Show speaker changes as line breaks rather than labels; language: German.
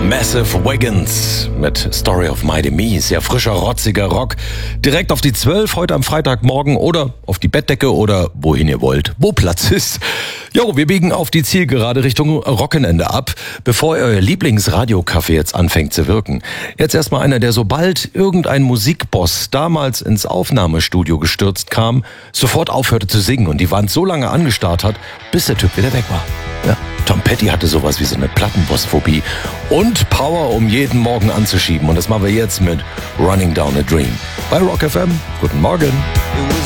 Massive Wagons mit Story of Mighty Me. Sehr frischer, rotziger Rock. Direkt auf die 12 heute am Freitagmorgen oder auf die Bettdecke oder wohin ihr wollt, wo Platz ist. Jo, wir biegen auf die Zielgerade Richtung Rockenende ab, bevor euer Lieblingsradiocafé jetzt anfängt zu wirken. Jetzt erstmal einer, der sobald irgendein Musikboss damals ins Aufnahmestudio gestürzt kam, sofort aufhörte zu singen und die Wand so lange angestarrt hat, bis der Typ wieder weg war. Ja, Tom Petty hatte sowas wie so eine Plattenbossphobie und Power, um jeden Morgen anzuschieben. Und das machen wir jetzt mit Running Down a Dream. Bei Rock FM. Guten Morgen.